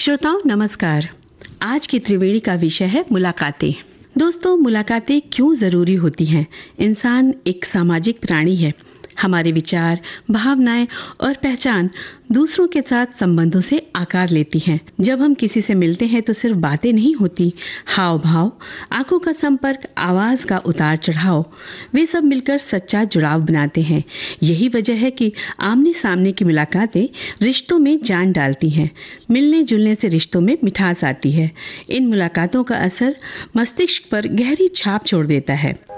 श्रोताओं नमस्कार। आज की त्रिवेणी का विषय है मुलाकातें। दोस्तों, मुलाकातें क्यों ज़रूरी होती हैं? इंसान एक सामाजिक प्राणी है। हमारे विचार, भावनाएं और पहचान दूसरों के साथ संबंधों से आकार लेती हैं। जब हम किसी से मिलते हैं तो सिर्फ बातें नहीं होती, हाव भाव, आंखों का संपर्क, आवाज़ का उतार चढ़ाव, वे सब मिलकर सच्चा जुड़ाव बनाते हैं। यही वजह है कि आमने सामने की मुलाकातें रिश्तों में जान डालती हैं। मिलने जुलने से रिश्तों में मिठास आती है। इन मुलाकातों का असर मस्तिष्क पर गहरी छाप छोड़ देता है।